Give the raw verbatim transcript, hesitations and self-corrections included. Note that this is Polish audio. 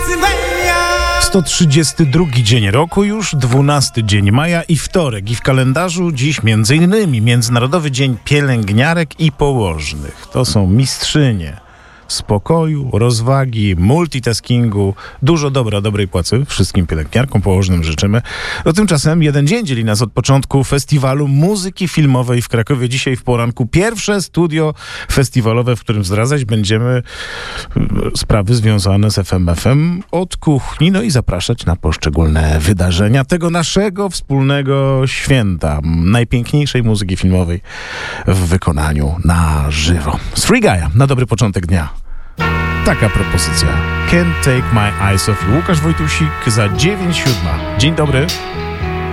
sto trzydziesty drugi dzień roku, już dwunasty dzień maja i wtorek. I w kalendarzu dziś między innymi Międzynarodowy Dzień Pielęgniarek i Położnych. To są mistrzynie spokoju, rozwagi, multitaskingu, dużo dobra, dobrej płacy wszystkim pielęgniarkom, położnym życzymy. No tymczasem jeden dzień dzieli nas od początku festiwalu muzyki filmowej w Krakowie. Dzisiaj w poranku pierwsze studio festiwalowe, w którym zdradzać będziemy sprawy związane z F M F em od kuchni, no i zapraszać na poszczególne wydarzenia tego naszego wspólnego święta, najpiękniejszej muzyki filmowej w wykonaniu na żywo. Z Free Guy'a na dobry początek dnia. Taka propozycja. Can't Take My Eyes Off You. Łukasz Wojtusik za dziewięć siódma. Dzień dobry.